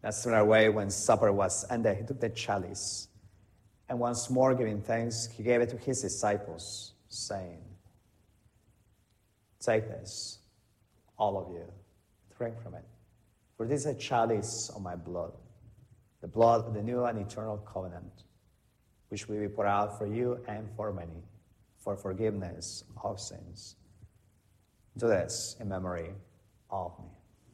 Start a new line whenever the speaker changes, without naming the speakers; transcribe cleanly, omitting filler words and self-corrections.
In a similar way, when supper was ended, he took the chalice, and once more giving thanks, he gave it to his disciples, saying, "Take this, all of you, drink from it. For this is a chalice of my blood, the blood of the new and eternal covenant, which will be poured out for you and for many, for forgiveness of sins. Do this in memory of me."